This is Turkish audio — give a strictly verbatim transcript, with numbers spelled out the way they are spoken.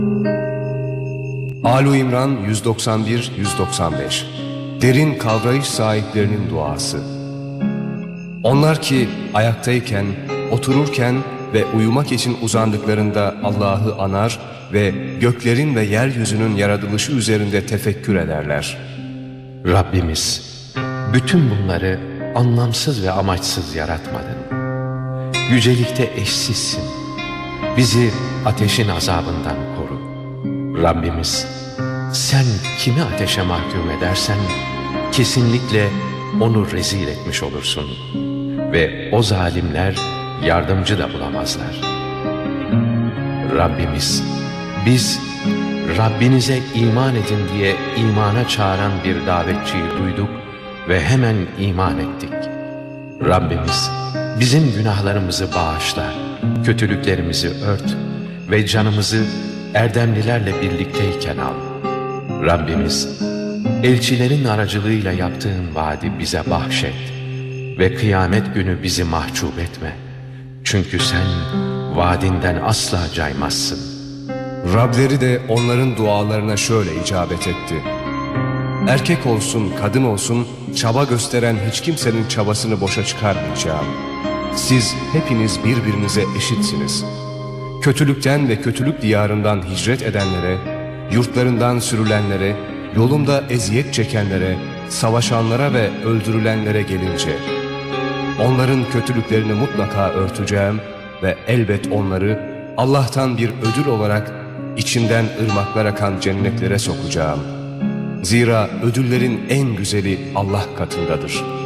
Âl-i İmran yüz doksan bir yüz doksan beş. Derin kavrayış sahiplerinin duası. Onlar ki ayaktayken, otururken ve uyumak için uzandıklarında Allah'ı anar ve göklerin ve yeryüzünün yaratılışı üzerinde tefekkür ederler. Rabbimiz, bütün bunları anlamsız ve amaçsız yaratmadın. Yücelikte eşsizsin. Bizi ateşin azabından koru. Rabbimiz, sen kimi ateşe mahkum edersen kesinlikle onu rezil etmiş olursun ve o zalimler yardımcı da bulamazlar. Rabbimiz, biz Rabbinize iman edin diye imana çağıran bir davetçiyi duyduk ve hemen iman ettik. Rabbimiz, bizim günahlarımızı bağışla, kötülüklerimizi ört ve canımızı erdemlilerle birlikteyken al. Rabbimiz, elçilerin aracılığıyla yaptığın vaadi bize bahşet ve kıyamet günü bizi mahcup etme. Çünkü sen vaadinden asla caymazsın. Rableri de onların dualarına şöyle icabet etti. Erkek olsun, kadın olsun, çaba gösteren hiç kimsenin çabasını boşa çıkarmayacağım. Siz hepiniz birbirinize eşitsiniz. Kötülükten ve kötülük diyarından hicret edenlere, yurtlarından sürülenlere, yolumda eziyet çekenlere, savaşanlara ve öldürülenlere gelince, onların kötülüklerini mutlaka örteceğim ve elbet onları Allah'tan bir ödül olarak içinden ırmaklar akan cennetlere sokacağım. Zira ödüllerin en güzeli Allah katındadır.